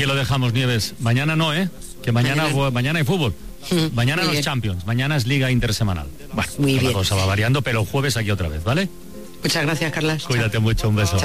Aquí lo dejamos, Nieves. Mañana no, que mañana hay fútbol. Mañana no es Champions, mañana es Liga Intersemanal. Bueno, muy bien. La cosa va variando, pero el jueves aquí otra vez, ¿vale? Muchas gracias, Carlas. Cuídate mucho, un beso.